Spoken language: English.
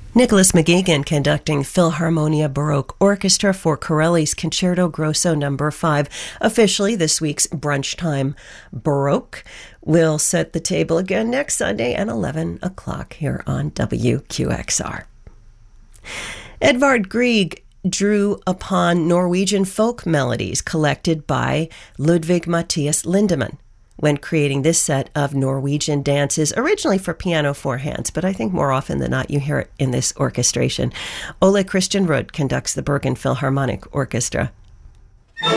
Nicholas McGuigan conducting Philharmonia Baroque Orchestra for Corelli's Concerto Grosso No. 5. Officially, this week's Brunch Time Baroque will set the table again next Sunday at 11 o'clock here on WQXR. Edvard Grieg drew upon Norwegian folk melodies collected by Ludvig Matthias Lindemann when creating this set of Norwegian dances, originally for piano four hands, but I think more often than not you hear it in this orchestration. Ole Christian Rudd conducts the Bergen Philharmonic Orchestra.